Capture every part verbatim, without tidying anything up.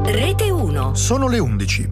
Rete uno. Sono le undici.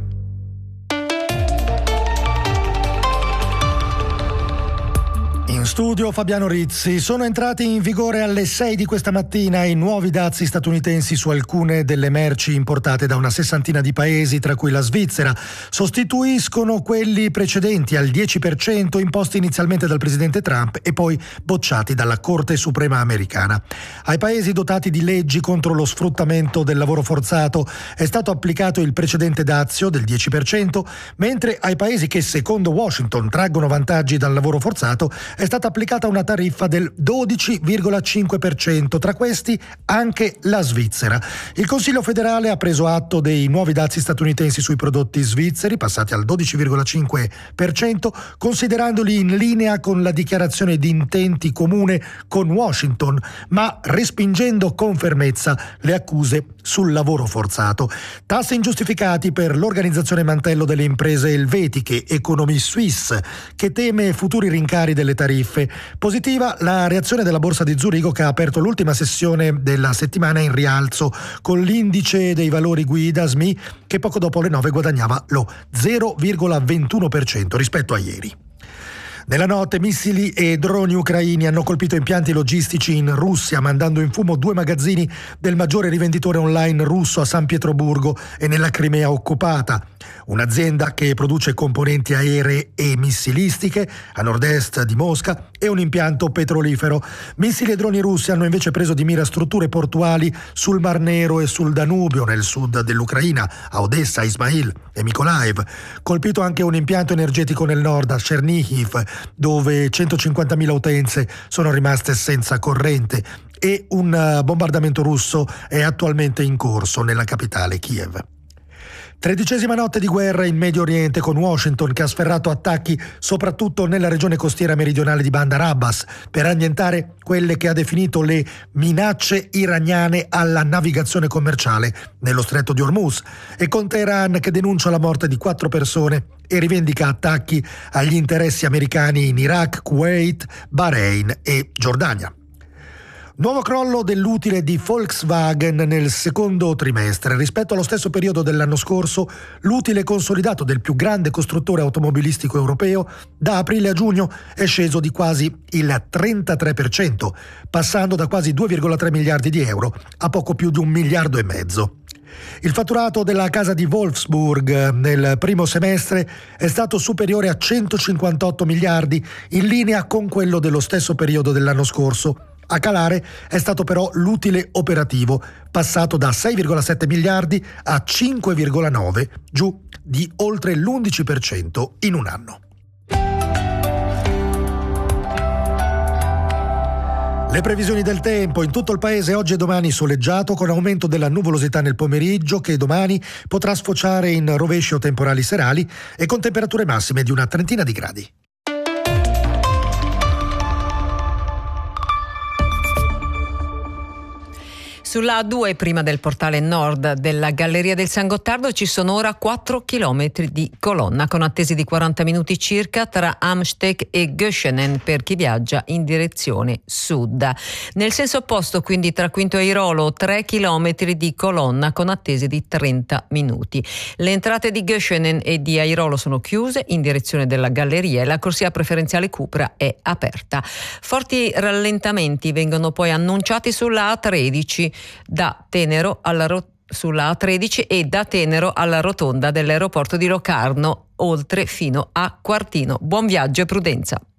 In studio Fabiano Rizzi. Sono entrati in vigore alle sei di questa mattina i nuovi dazi statunitensi su alcune delle merci importate da una sessantina di paesi, tra cui la Svizzera. Sostituiscono quelli precedenti al dieci per cento imposti inizialmente dal presidente Trump e poi bocciati dalla Corte Suprema americana. Ai paesi dotati di leggi contro lo sfruttamento del lavoro forzato è stato applicato il precedente dazio del dieci per cento, mentre ai paesi che secondo Washington traggono vantaggi dal lavoro forzato è stata applicata una tariffa del dodici virgola cinque per cento, tra questi anche la Svizzera. Il Consiglio federale ha preso atto dei nuovi dazi statunitensi sui prodotti svizzeri, passati al dodici virgola cinque per cento, considerandoli in linea con la dichiarazione di intenti comune con Washington, ma respingendo con fermezza le accuse sul lavoro forzato. Tasse ingiustificati per l'organizzazione mantello delle imprese elvetiche Economie Suisse, che teme futuri rincari delle tariffe. Positiva la reazione della borsa di Zurigo, che ha aperto l'ultima sessione della settimana in rialzo, con l'indice dei valori guida S M I che poco dopo le nove guadagnava lo zero virgola ventuno per cento rispetto a ieri. Nella notte missili e droni ucraini hanno colpito impianti logistici in Russia, mandando in fumo due magazzini del maggiore rivenditore online russo a San Pietroburgo e nella Crimea occupata. Un'azienda che produce componenti aeree e missilistiche a nord-est di Mosca e un impianto petrolifero. Missili e droni russi hanno invece preso di mira strutture portuali sul Mar Nero e sul Danubio, nel sud dell'Ucraina, a Odessa, Ismail e Mykolaiv. Colpito anche un impianto energetico nel nord, a Chernihiv, dove centocinquantamila utenze sono rimaste senza corrente, e un bombardamento russo è attualmente in corso nella capitale Kiev. Tredicesima notte di guerra in Medio Oriente, con Washington che ha sferrato attacchi soprattutto nella regione costiera meridionale di Bandar Abbas per annientare quelle che ha definito le minacce iraniane alla navigazione commerciale nello stretto di Hormuz, e con Teheran che denuncia la morte di quattro persone e rivendica attacchi agli interessi americani in Iraq, Kuwait, Bahrain e Giordania. Nuovo crollo dell'utile di Volkswagen nel secondo trimestre. Rispetto allo stesso periodo dell'anno scorso, l'utile consolidato del più grande costruttore automobilistico europeo da aprile a giugno è sceso di quasi il trentatré per cento, passando da quasi due virgola tre miliardi di euro a poco più di un miliardo e mezzo. Il fatturato della casa di Wolfsburg nel primo semestre è stato superiore a centocinquantotto miliardi, in linea con quello dello stesso periodo dell'anno scorso. A calare è stato però l'utile operativo, passato da sei virgola sette miliardi a cinque virgola nove, giù di oltre l'undici per cento in un anno. Le previsioni del tempo: in tutto il paese oggi e domani soleggiato, con aumento della nuvolosità nel pomeriggio, che domani potrà sfociare in rovesci o temporali serali, e con temperature massime di una trentina di gradi. Sulla A due, prima del portale nord della Galleria del San Gottardo, ci sono ora quattro chilometri di colonna, con attesi di quaranta minuti circa tra Amsteeg e Göschenen per chi viaggia in direzione sud. Nel senso opposto, quindi, tra Quinto e Airolo, tre chilometri di colonna con attese di trenta minuti. Le entrate di Göschenen e di Airolo sono chiuse in direzione della Galleria e la corsia preferenziale Cupra è aperta. Forti rallentamenti vengono poi annunciati sulla A tredici da Tenero alla ro- sulla A tredici e da Tenero alla rotonda dell'aeroporto di Locarno, oltre fino a Quartino. Buon viaggio e prudenza.